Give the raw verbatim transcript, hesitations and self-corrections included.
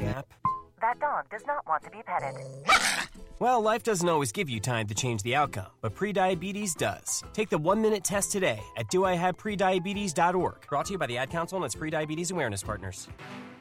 app. That dog does not want to be petted. Well, life doesn't always give you time to change the outcome, but prediabetes does. Take the one-minute test today at do I have prediabetes dot org. Brought to you by the Ad Council and its Prediabetes Awareness Partners.